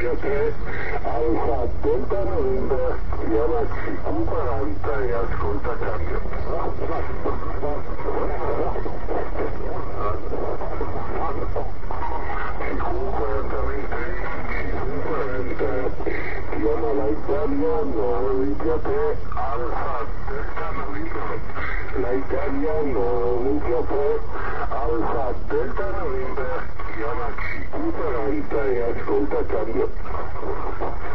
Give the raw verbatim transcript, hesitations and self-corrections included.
Giuseppe, Alfa Delta November, chiamaci Q quaranta e ascolta cambio. C Q quaranta venti, C Q quaranta, chiama la Italia, no, Giuseppe, Alfa Delta November, la Italia, no, Giuseppe, Alfa Delta November, chiamaci Q quaranta e ascolta cambio.